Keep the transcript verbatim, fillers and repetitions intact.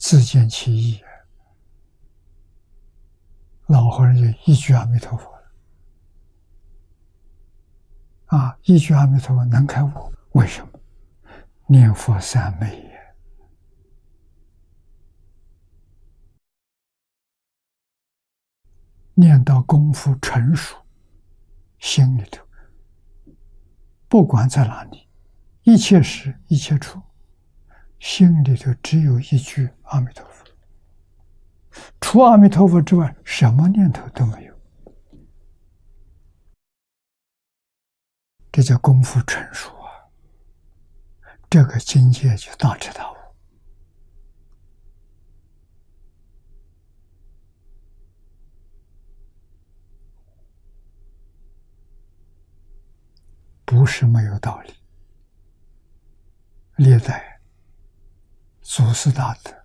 自见其意，老和尚就一句阿弥陀佛了。啊，一句阿弥陀佛能开悟，为什么？念佛三昧也。念到功夫成熟，心里头不管在哪里，一切时一切处，心里头只有一句阿弥陀佛，除阿弥陀佛之外，什么念头都没有。这叫功夫成熟啊！这个境界就大彻大悟。不是没有道理。历代祖师大德